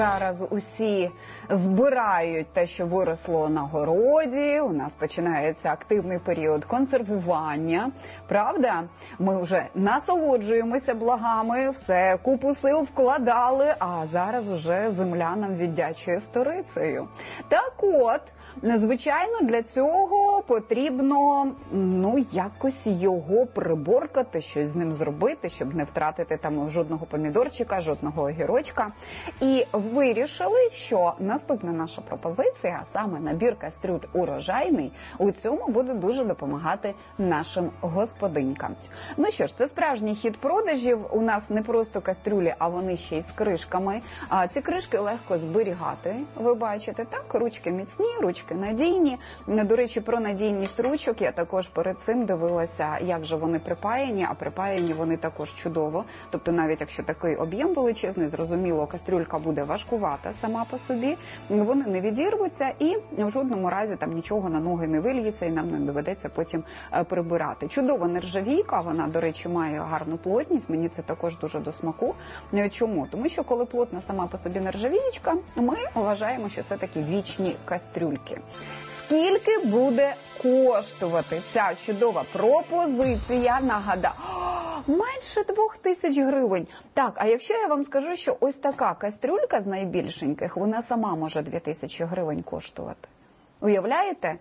Зараз усі збирають те, що виросло на городі, у нас починається активний період консервування, правда? Ми вже насолоджуємося благами, все, купу сил вкладали, а зараз вже земля нам віддячує сторицею. Так от, звичайно, для цього потрібно, якось його приборкати, щось з ним зробити, щоб не втратити там жодного помідорчика, жодного огірочка. І вирішили, що наступна наша пропозиція, саме набір кастрюль урожайний, у цьому буде дуже допомагати нашим господинькам. Ну що ж, це справжній хід продажів. У нас не просто кастрюлі, а вони ще й з кришками. А ці кришки легко зберігати, ви бачите, так? Ручки міцні, ручки надійні. До речі, про надійність ручок я також перед цим дивилася, як же вони припаяні, а припаяні вони також чудово. Тобто навіть якщо такий об'єм величезний, зрозуміло, кастрюлька буде важкувата сама по собі, вони не відірвуться і в жодному разі там нічого на ноги не вильється і нам не доведеться потім прибирати. Чудова нержавійка, вона, до речі, має гарну плотність, мені це також дуже до смаку. Чому? Тому що коли плотна сама по собі нержавієчка, ми вважаємо, що це такі вічні кастрюльки. Скільки буде коштувати ця чудова пропозиція? Нагадаю, менше 2000 гривень. Так, а якщо я вам скажу, що ось така кастрюлька з найбільшеньких, вона сама може 2000 гривень коштувати. Уявляєте?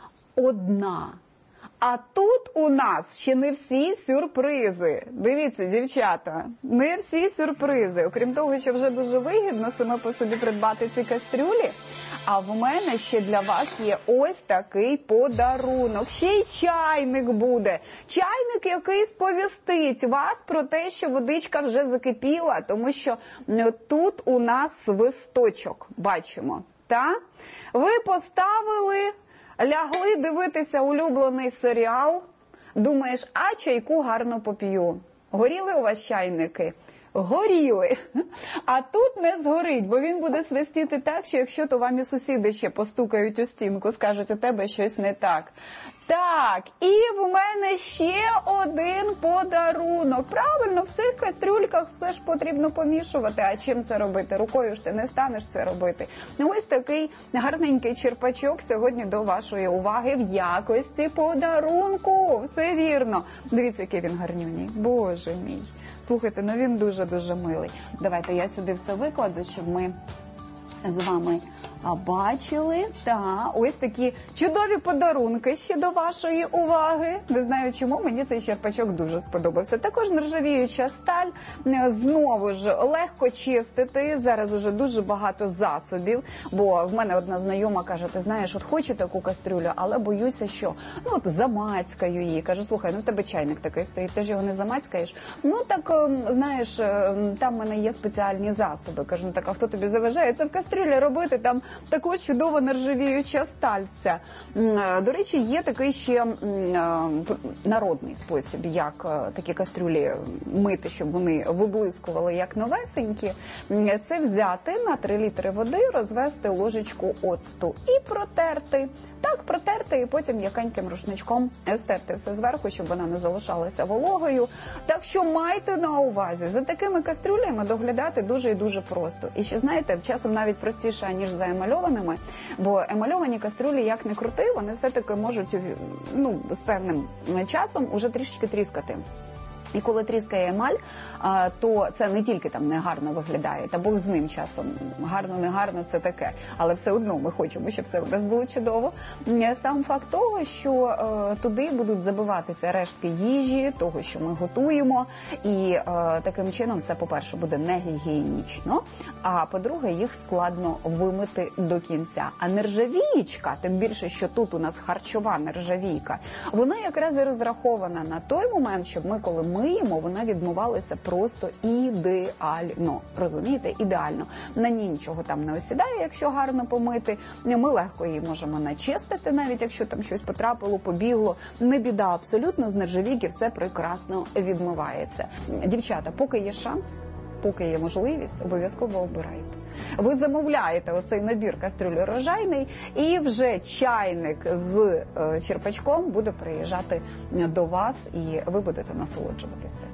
Одна. А тут у нас ще не всі сюрпризи. Дивіться, дівчата, не всі сюрпризи. Окрім того, що вже дуже вигідно саме по собі придбати ці кастрюлі, а в мене ще для вас є ось такий подарунок. Ще й чайник буде. Чайник, який сповістить вас про те, що водичка вже закипіла, тому що тут у нас свисточок, бачимо. Та? Ви поставили, лягли дивитися улюблений серіал, думаєш, а чайку гарно поп'ю. Горіли у вас чайники? Горіли. А тут не згорить, бо він буде свистіти так, що якщо то вам і сусіди ще постукають у стінку, скажуть, у тебе щось не так. Так, і в мене ще один подарунок. Правильно, в цих кастрюльках все ж потрібно помішувати. А чим це робити? Рукою ж ти не станеш це робити. Ось такий гарненький черпачок сьогодні до вашої уваги в якості подарунку. Все вірно. Дивіться, який він гарнюній. Боже мій. Слухайте, він дуже-дуже милий. Давайте я сюди все викладу, щоб ми з вами бачили. Та ось такі чудові подарунки ще до вашої уваги. Не знаю чому, мені цей черпачок дуже сподобався. Також нержавіюча сталь, знову ж легко чистити. Зараз уже дуже багато засобів, бо в мене одна знайома каже, ти знаєш, от хочу таку кастрюлю, але боюся, що замацькаю її. Кажу, слухай, в тебе чайник такий стоїть, ти ж його не замацькаєш? Знаєш, там в мене є спеціальні засоби. Кажу, так, а хто тобі заважає це в кастрюлі робити? Там також чудова нержавіюча сталь ця. До речі, є такий ще народний спосіб, як такі кастрюлі мити, щоб вони виблискували як новесенькі. Це взяти на 3 літри води, розвести ложечку оцту і протерти. Так, протерти і потім м'якеньким рушничком стерти все зверху, щоб вона не залишалася вологою. Так що майте на увазі, за такими кастрюлями доглядати дуже і дуже просто. І ще, знаєте, часом навіть простіше, ніж за емальованими, бо емальовані кастрюлі, як не крути, вони все-таки можуть з певним часом уже трішечки тріскати. І коли тріскає емаль, то це не тільки там негарно виглядає, та Бог з ним часом, гарно-негарно це таке, але все одно ми хочемо, щоб все у нас було чудово. Сам факт того, що туди будуть забиватися рештки їжі, того, що ми готуємо, і таким чином це, по-перше, буде не гігієнічно, а по-друге, їх складно вимити до кінця. А нержавієчка, тим більше, що тут у нас харчова нержавійка, вона якраз і розрахована на той момент, щоб ми, коли миємо, вона відмивалася просто ідеально. Розумієте? Ідеально. На ній нічого там не осідає, якщо гарно помити. Ми легко її можемо начистити, навіть якщо там щось потрапило, побігло. Не біда абсолютно, з нержавійки все прекрасно відмивається. Дівчата, поки є шанс, поки є можливість, обов'язково обирайте. Ви замовляєте оцей набір кастрюль урожайний, і вже чайник з черпачком буде приїжджати до вас, і ви будете насолоджуватися.